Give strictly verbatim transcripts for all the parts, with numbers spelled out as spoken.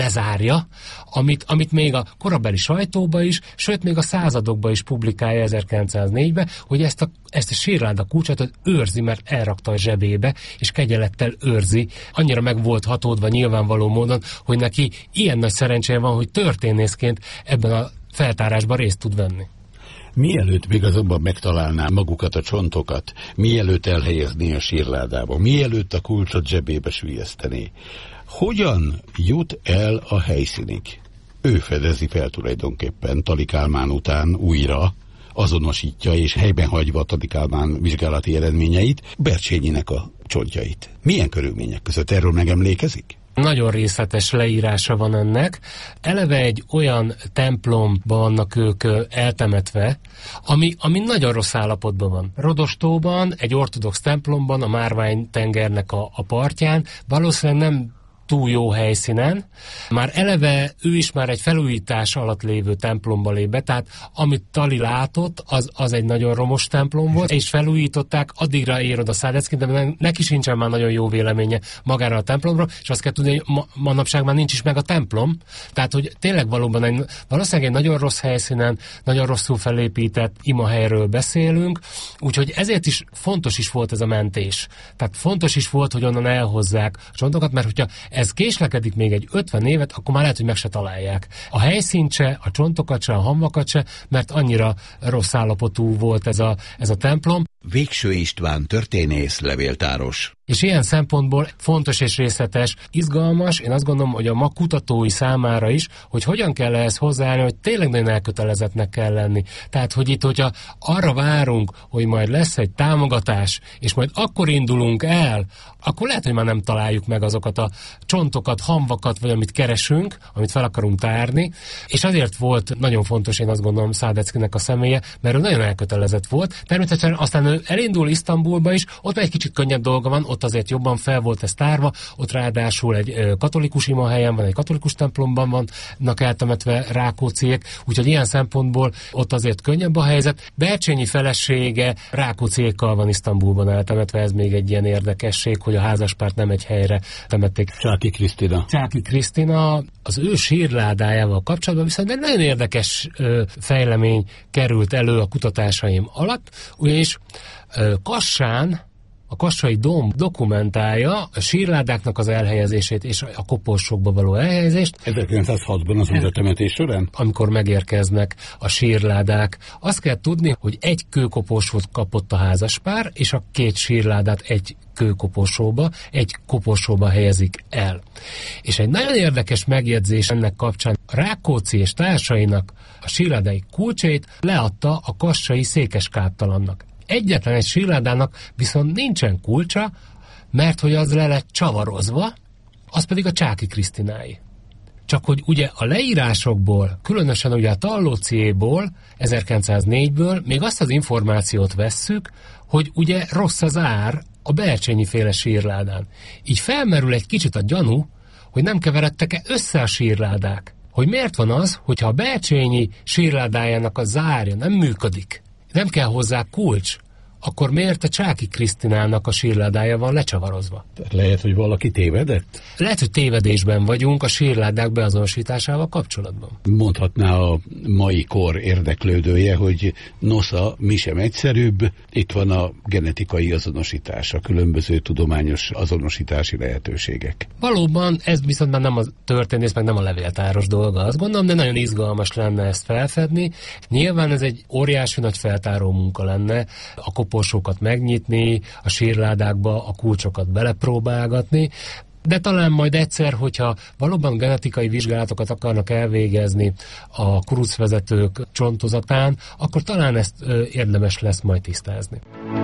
lezárja, amit, amit még a korabeli sajtóba is, sőt még a századokba is publikálja ezerkilencszáznégyben, hogy ezt a, ezt a sírláda kulcsot őrzi, mert elrakta a zsebébe, és kegyelettel őrzi. Annyira meg volt hatódva nyilvánvaló módon, hogy neki ilyen nagy szerencséje van, hogy történészként ebben a feltárásban részt tud venni. Mielőtt még azonban megtalálná magukat a csontokat, mielőtt elhelyezné a sírládába, mielőtt a kulcsot zsebébe süllyesztené, hogyan jut el a helyszínig? Ő fedezi fel tulajdonképpen Thaly Kálmán után újra, azonosítja és helyben hagyva Thaly Kálmán vizsgálati eredményeit, Bercsényinek a csontjait. Milyen körülmények között? Erről megemlékezik? Nagyon részletes leírása van ennek. Eleve egy olyan templomban vannak ők eltemetve, ami, ami nagyon rossz állapotban van. Rodostóban, egy ortodox templomban, a Márvány-tengernek a, a partján, valószínűleg nem túl jó helyszínen. Már eleve ő is már egy felújítás alatt lévő templomba lép be, tehát amit Thaly látott, az, az egy nagyon romos templom volt, és felújították, addigra ér oda Szádecki, de neki sincsen már nagyon jó véleménye magára a templomról, és azt kell tudni, hogy ma, manapság már nincs is meg a templom, tehát hogy tényleg valóban egy, valószínűleg egy nagyon rossz helyszínen, nagyon rosszul felépített imahelyről beszélünk, úgyhogy ezért is fontos is volt ez a mentés. Tehát fontos is volt, hogy onnan elhozzák a csontokat, mert hogyha ez késlekedik még egy ötven évet, akkor már lehet, hogy meg se találják. A helyszínt se, a csontokat se, a hamvakat se, mert annyira rossz állapotú volt ez a, ez a templom. Végső István történész, levéltáros. És ilyen szempontból fontos és részletes, izgalmas, én azt gondolom, hogy a ma kutatói számára is, hogy hogyan kell ehhez hozzáállni, hogy tényleg nagyon elkötelezettnek kell lenni. Tehát, hogy itt, hogyha arra várunk, hogy majd lesz egy támogatás, és majd akkor indulunk el, akkor lehet, hogy már nem találjuk meg azokat a csontokat, hamvakat, vagy amit keresünk, amit fel akarunk tárni, és azért volt nagyon fontos, én azt gondolom, Szádeckinek a személye, mert ő nagyon elkötelezett volt. Természetesen aztán ő elindul Isztambulba is, ott egy kicsit könnyebb dolga van, ott azért jobban fel volt ez tárva, ott ráadásul egy katolikus imahelyen van, egy katolikus templomban vannak eltemetve Rákócziék, úgyhogy ilyen szempontból ott azért könnyebb a helyzet. Bercsényi felesége Rákócziékkal van Isztambulban eltemetve, ez még egy ilyen érdekesség, hogy a házaspárt nem egy helyre temették. Csáky Krisztina. Csáky Krisztina, az ő sírládájával kapcsolatban viszont egy nagyon érdekes ö, fejlemény került elő a kutatásaim alatt, ugyanis ö, Kassán a Kassai Dóm dokumentálja a sírládáknak az elhelyezését és a koporsókba való elhelyezést. ezerkilencszázhatban az újratemetés során? Amikor megérkeznek a sírládák. Azt kell tudni, hogy egy kőkoporsót kapott a házaspár, és a két sírládát egy kőkoporsóba, egy koporsóba helyezik el. És egy nagyon érdekes megjegyzés ennek kapcsán, Rákóczi és társainak a sírládai kulcsait leadta a kassai székeskáptalannak. Egyetlen egy sírládának viszont nincsen kulcsa, mert hogy az le lett csavarozva, az pedig a Csáky Krisztináé. Csak hogy ugye a leírásokból, különösen ugye a Tallóciéból, ezerkilencszáznégyből még azt az információt vesszük, hogy ugye rossz az ár a Bercsényi féle sírládán. Így felmerül egy kicsit a gyanú, hogy nem keveredtek-e össze a sírládák. Hogy miért van az, hogyha a Bercsényi sírládájának a zárja nem működik, nem kell hozzá kulcs, akkor miért a Csáky Krisztinának a sírládája van lecsavarozva? Tehát lehet, hogy valaki tévedett? Lehet, hogy tévedésben vagyunk a sírládák beazonosításával kapcsolatban. Mondhatná a mai kor érdeklődője, hogy nosza, mi sem egyszerűbb, itt van a genetikai azonosítás, a különböző tudományos azonosítási lehetőségek. Valóban ez viszont már nem a történész, meg nem a levéltáros dolga, azt gondolom, de nagyon izgalmas lenne ezt felfedni. Nyilván ez egy óriási nagy feltáró munka lenne, a koporsókat megnyitni, a sírládákba a kulcsokat belepróbálgatni, de talán majd egyszer, hogyha valóban genetikai vizsgálatokat akarnak elvégezni a kurucvezetők csontozatán, akkor talán ezt ö, érdemes lesz majd tisztázni.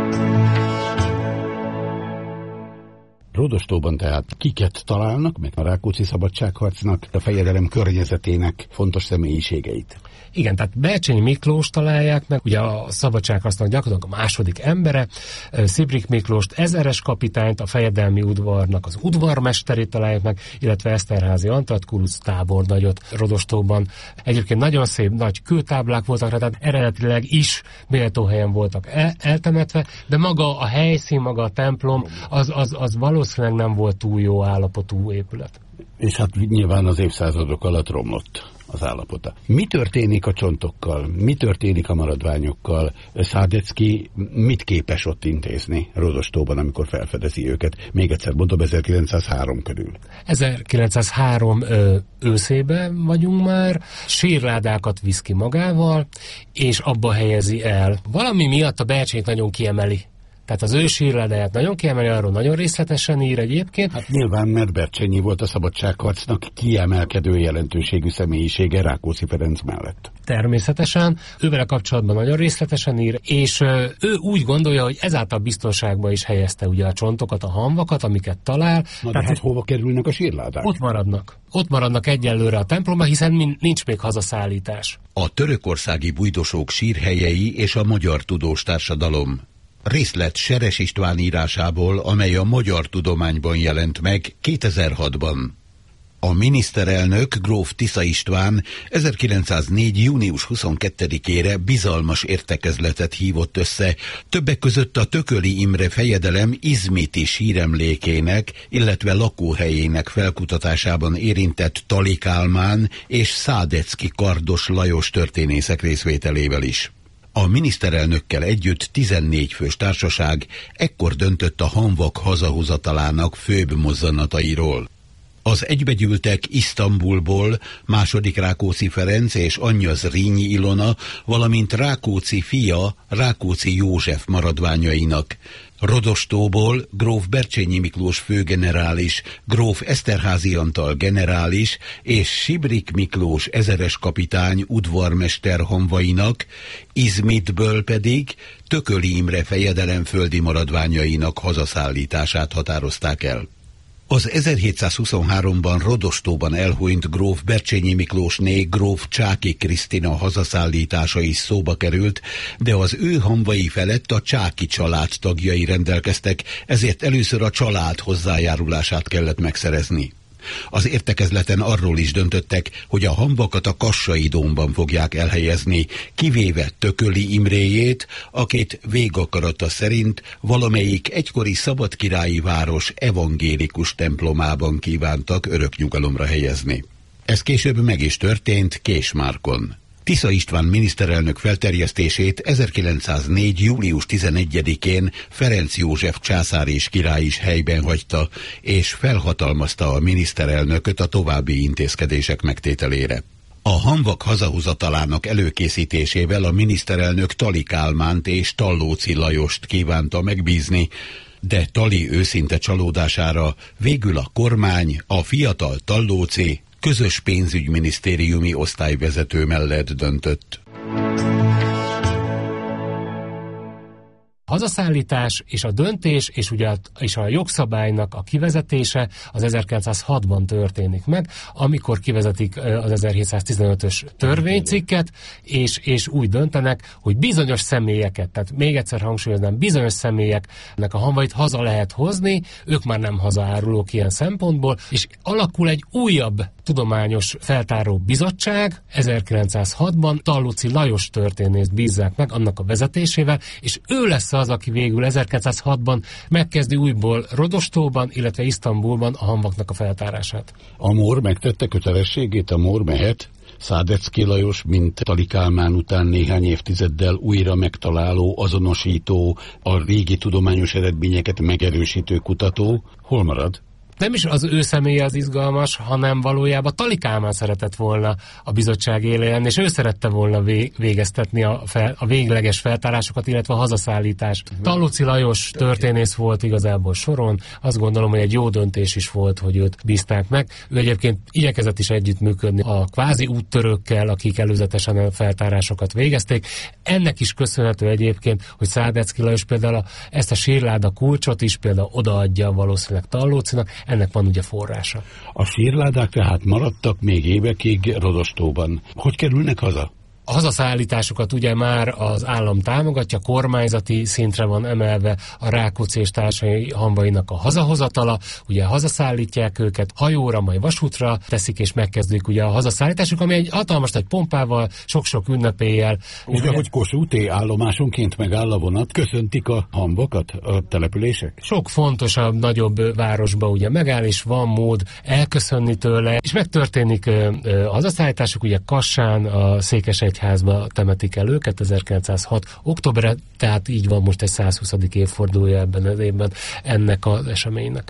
Rodostóban tehát kiket találnak, meg a Rákóczi szabadságharcnak, a fejedelem környezetének fontos személyiségeit? Igen, tehát Bercsényi Miklós találják meg, ugye a szabadságharcnak gyakorlatilag a második embere, Szibrik Miklóst, ezeres kapitányt, a fejedelmi udvarnak az udvarmesterét találják meg, illetve Eszterházy Antalt, kuruc tábornagyot Rodostóban. Egyébként nagyon szép nagy kőtáblák voltak, tehát eredetileg is méltó helyen voltak el- eltemetve, de maga a helyszín, maga a templom, az, az, az valószínűleg nem volt túl jó állapotú épület. És hát nyilván az évszázadok alatt romlott az állapota. Mi történik a csontokkal? Mi történik a maradványokkal? Szádecki mit képes ott intézni Rodostóban, amikor felfedezi őket? Még egyszer mondom, ezerkilencszázhárom körül. ezerkilencszázhárom ö, őszében vagyunk már, sírládákat visz ki magával, és abba helyezi el. Valami miatt a Bercsényt nagyon kiemeli. Tehát az ő sírládáját nagyon kiemeli, arról nagyon részletesen ír egyébként. Hát nyilván, mert Bercsényi volt a szabadságharcnak kiemelkedő jelentőségű személyisége Rákóczi Ferenc mellett. Természetesen, ővele kapcsolatban nagyon részletesen ír, és ő úgy gondolja, hogy ezáltal biztonságba is helyezte ugye a csontokat, a hamvakat, amiket talál. Na de hát hova kerülnek a sírládák? Ott maradnak. Ott maradnak egyelőre a templomban, hiszen nincs még hazaszállítás. A törökországi bujdosók sírhelyei és a magyar tudós társadalom. Részlet Seres István írásából, amely a Magyar Tudományban jelent meg kétezer-hatban. A miniszterelnök gróf Tisza István ezerkilencszáznégy. június huszonkettedikére bizalmas értekezletet hívott össze, többek között a Tököli Imre fejedelem izmiti síremlékének, illetve lakóhelyének felkutatásában érintett Tali Kálmán és Szádecki Kardos Lajos történészek részvételével is. A miniszterelnökkel együtt tizennégy fős társaság ekkor döntött a hamvak hazahozatalának főbb mozzanatairól. Az egybegyűltek Isztambulból második Rákóczi Ferenc és anyja Zrínyi Ilona, valamint Rákóczi fia Rákóczi József maradványainak, Rodostóból gróf Bercsényi Miklós főgenerális, gróf Eszterházy Antal generális és Sibrik Miklós ezeres kapitány udvarmester hamvainak, Izmitből pedig Tököli Imre fejedelem földi maradványainak hazaszállítását határozták el. Az ezerhétszázhuszonháromban Rodostóban elhunyt gróf Bercsényi Miklósné gróf Csáky Krisztina hazaszállítása is szóba került, de az ő hamvai felett a Csáky család tagjai rendelkeztek, ezért először a család hozzájárulását kellett megszerezni. Az értekezleten arról is döntöttek, hogy a hamvakat a Kassai dómban fogják elhelyezni, kivéve Tököli Imréjét, akit végakarata szerint valamelyik egykori szabadkirályi város evangélikus templomában kívántak öröknyugalomra helyezni. Ez később meg is történt Késmárkon. Tisza István miniszterelnök felterjesztését ezerkilencszáznégy. július tizenegyedikén Ferenc József császár és király is helyben hagyta, és felhatalmazta a miniszterelnököt a további intézkedések megtételére. A hamvak hazahozatalának előkészítésével a miniszterelnök Tali Kálmánt és Tallóczy Lajost kívánta megbízni, de Tali őszinte csalódására végül a kormány a fiatal Tallóczy közös pénzügyminisztériumi osztályvezető mellett döntött. Hazaszállítás és a döntés és ugye a, és a jogszabálynak a kivezetése az ezerkilencszázhatban történik meg, amikor kivezetik az ezerhétszáztizenötös törvénycikket, és, és úgy döntenek, hogy bizonyos személyeket, tehát még egyszer hangsúlyoznám, bizonyos személyeknek a hamvait haza lehet hozni, ők már nem hazaárulók ilyen szempontból, és alakul egy újabb tudományos feltáró bizottság, ezerkilencszázhatban Tallóczy Lajos történészt bízzák meg annak a vezetésével, és ő lesz az, aki végül ezerkilencszázhatban megkezdi újból Rodostóban, illetve Isztambulban a hamvaknak a feltárását. A Mór megtette kötelességét, a Mór mehet? Szádecki Lajos, mint Tali Kálmán után néhány évtizeddel újra megtaláló, azonosító, a régi tudományos eredményeket megerősítő kutató, hol marad? Nem is az ő személye az izgalmas, hanem valójában Tali Kálmán szeretett volna a bizottság élén, és ő szerette volna végeztetni a, fel, a végleges feltárásokat, illetve a hazaszállítást. Tallóczy Lajos történész volt igazából soron, azt gondolom, hogy egy jó döntés is volt, hogy őt bízták meg. Ő egyébként igyekezett is együttműködni a kvázi úttörőkkel, akik előzetesen a feltárásokat végezték. Ennek is köszönhető egyébként, hogy Szádecki Lajos például a, ezt a sírláda kulcsot is például odaadja valószínűleg Tallóczynak. Ennek van ugye forrása. A sírládák tehát maradtak még évekig Rodostóban. Hogy kerülnek haza? A hazaszállításokat ugye már az állam támogatja, kormányzati szintre van emelve a Rákóczi és társai hamvainak a hazahozatala, ugye hazaszállítják őket, hajóra, majd vasútra teszik, és megkezdik ugye a hazaszállításuk, ami egy hatalmas nagy pompával, sok-sok ünnepéllyel. Ugye, hogy Kossuth állomásonként megáll a vonat, köszöntik a hamvakat a települések? Sok fontosabb, nagyobb városba ugye megáll, és van mód elköszönni tőle, és megtörténik ö, ö, hazaszállításuk, ugye Kassán, a Székesegyházba temetik el őket ezerkilencszázhat októberre, tehát így van most egy százhuszadik évfordulója ebben az évben ennek az eseménynek.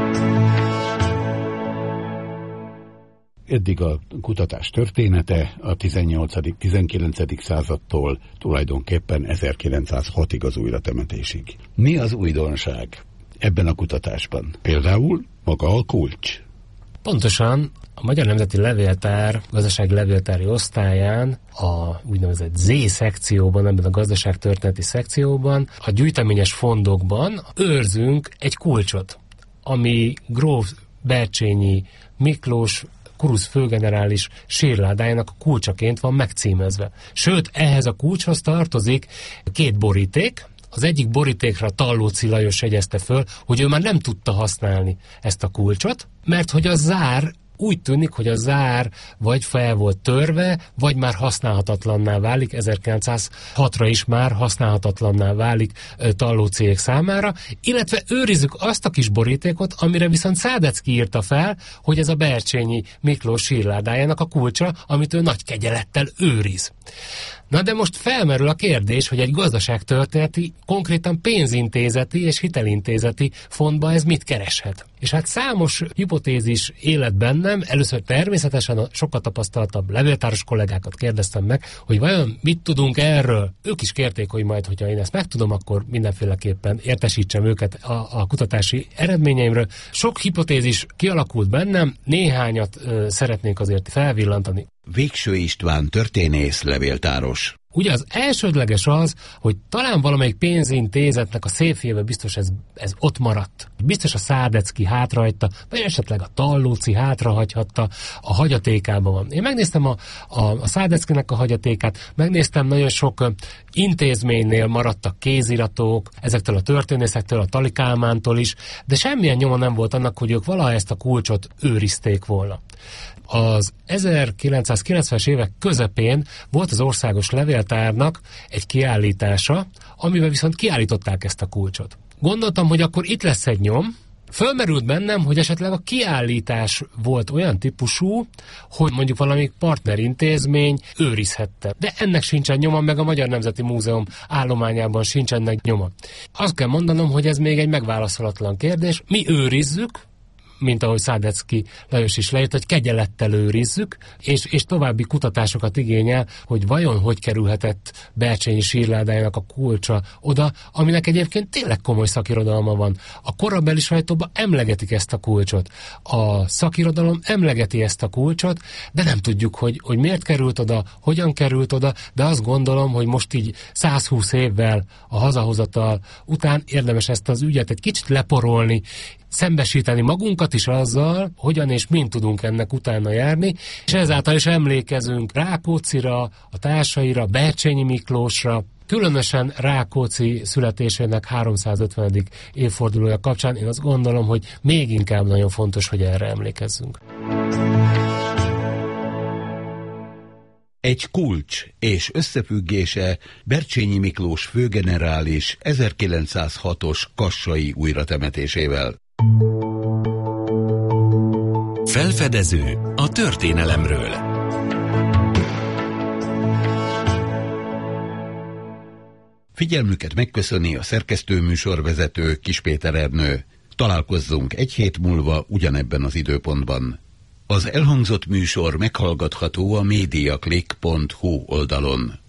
Eddig a kutatás története a tizennyolcadik-tizenkilencedik századtól tulajdonképpen ezerkilencszázhatig az újratemetésig. Mi az újdonság ebben a kutatásban? Például maga a kulcs. Pontosan a Magyar Nemzeti Levéltár gazdasági levéltári osztályán, a úgynevezett Z szekcióban, ebben a gazdaságtörténeti szekcióban, a gyűjteményes fondokban őrzünk egy kulcsot, ami gróf Bercsényi Miklós Kurusz főgenerális sírládájának a kulcsaként van megcímezve. Sőt, ehhez a kulcshoz tartozik két boríték. Az egyik borítékra Tallóczy Lajos jegyezte föl, hogy ő már nem tudta használni ezt a kulcsot, mert hogy a zár úgy tűnik, hogy a zár vagy fel volt törve, vagy már használhatatlanná válik, ezerkilencszázhatra is már használhatatlanná válik Tallóczyék számára, illetve őrizzük azt a kis borítékot, amire viszont Szádecki írta fel, hogy ez a Bercsényi Miklós sírládájának a kulcsa, amit ő nagy kegyelettel őriz. Na de most felmerül a kérdés, hogy egy gazdaságtörténeti, konkrétan pénzintézeti és hitelintézeti fontba ez mit kereshet. És hát számos hipotézis élet bennem, először természetesen a sokkal tapasztaltabb levéltáros kollégákat kérdeztem meg, hogy vajon mit tudunk erről. Ők is kérték, hogy majd, hogyha én ezt megtudom, akkor mindenféleképpen értesítsem őket a, a kutatási eredményeimről. Sok hipotézis kialakult bennem, néhányat ö, szeretnék azért felvillantani. Végső István történész, levéltáros. Ugye az elsődleges az, hogy talán valamelyik pénzintézetnek a széfjébe biztos ez, ez ott maradt. Biztos a Szádecki hátrahagyta, vagy esetleg a Tallóczy hátrahagyhatta, a hagyatékában van. Én megnéztem a, a, a Szádeckinek a hagyatékát, megnéztem nagyon sok intézménynél maradtak kéziratok, ezektől a történészektől, a Tali Kálmántól is, de semmilyen nyoma nem volt annak, hogy ők valaha ezt a kulcsot őrizték volna. Az ezerkilencszázkilencvenes évek közepén volt az Országos Levéltárnak egy kiállítása, amiben viszont kiállították ezt a kulcsot. Gondoltam, hogy akkor itt lesz egy nyom. Fölmerült bennem, hogy esetleg a kiállítás volt olyan típusú, hogy mondjuk valamelyik partnerintézmény őrizhette. De ennek sincsen nyoma, meg a Magyar Nemzeti Múzeum állományában sincsenek nyoma. Azt kell mondanom, hogy ez még egy megválaszolatlan kérdés. Mi őrizzük, mint ahogy Szádecki Lajos is leírt, hogy kegyelettel őrizzük, és, és további kutatásokat igényel, hogy vajon hogy kerülhetett Bercsényi sírládájának a kulcsa oda, aminek egyébként tényleg komoly szakirodalma van. A korabeli sajtóban emlegetik ezt a kulcsot. A szakirodalom emlegeti ezt a kulcsot, de nem tudjuk, hogy, hogy miért került oda, hogyan került oda, de azt gondolom, hogy most így százhúsz évvel a hazahozatal után érdemes ezt az ügyet egy kicsit leporolni, szembesíteni magunkat is azzal, hogyan és mint tudunk ennek utána járni, és ezáltal is emlékezünk Rákóczyra, a társaira, Bercsényi Miklósra, különösen Rákóczi születésének háromszázötvenedik évfordulója kapcsán én azt gondolom, hogy még inkább nagyon fontos, hogy erre emlékezzünk. Egy kulcs és összefüggése Bercsényi Miklós főgenerális ezerkilencszázhatos kassai újratemetésével. Felfedező a történelemről. Figyelmüket megköszöni a szerkesztőműsorvezető Kis Péter Ernő. Találkozzunk egy hét múlva ugyanebben az időpontban. Az elhangzott műsor meghallgatható a mediaclick pont hu oldalon.